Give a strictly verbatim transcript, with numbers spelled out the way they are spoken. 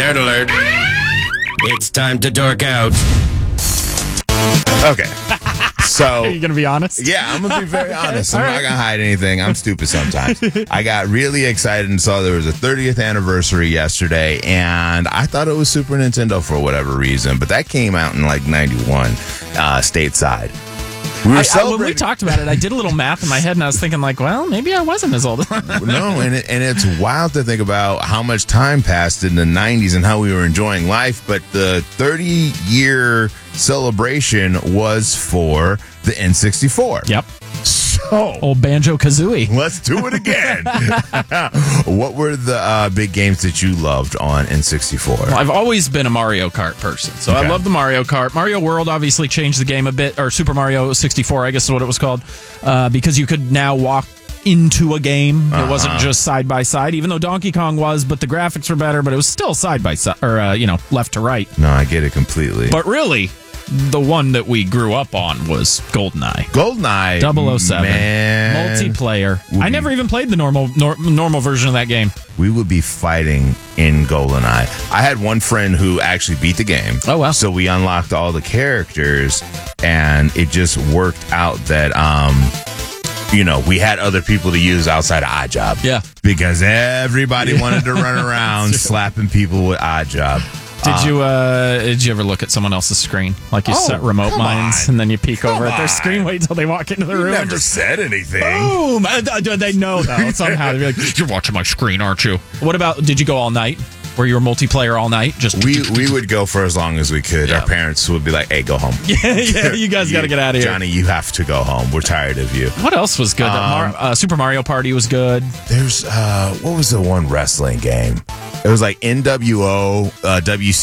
Nerd alert. It's time to dork out. Okay. So, Are you going to be honest? yeah, I'm going to be very Okay, honest. I'm all not right. going to hide anything. I'm stupid sometimes. I got really excited and saw there was a thirtieth anniversary yesterday, and I thought it was Super Nintendo for whatever reason, but that came out in like ninety-one, uh, stateside. We were I, I, when we celebrating. talked about it, I did a little math in my head, and I was thinking, like, well, maybe I wasn't as old. No, and it, and it's wild to think about how much time passed in the nineties and how we were enjoying life. But the thirty-year celebration was for the N sixty-four. Yep. So Old Banjo-Kazooie. let's do it again. What were the uh, big games that you loved on N sixty-four? Well, I've always been a Mario Kart person, so Okay. I love the Mario Kart. Mario World obviously changed the game a bit, or Super Mario sixty-four, I guess is what it was called, uh, because you could now walk into a game. Uh-huh. It wasn't just side by side, even though Donkey Kong was, but the graphics were better, but it was still side by side, or, uh, you know, left to right. No, I get it completely. But really, the one that we grew up on was GoldenEye. GoldenEye, double oh seven. man, Multiplayer. Would I be- never even played the normal nor, normal version of that game. we would be fighting in GoldenEye. I had one friend who actually beat the game. Oh, wow. So we unlocked all the characters, and it just worked out that, um, you know, we had other people to use outside of Oddjob. Yeah. Because everybody wanted to run around slapping people with Oddjob. Did you uh did you ever look at someone else's screen? Like you Oh, set remote come mines on. and then you peek Come over at their on. screen, wait until they walk into the You room. and never just, said anything. boom! Uh, uh, They know though somehow. They'd be like, "You're watching my screen, aren't you?" What about? Did you go all night? Were you a multiplayer all night? Just We we would go for as long as we could. Yeah. Our parents would be like, "Hey, go home. yeah, yeah. You guys got to get out of here. Johnny, you have to go home. We're tired of you." What else was good? Mar- uh, Super Mario Party was good. There's uh what was the one wrestling game? It was like N W O, uh, W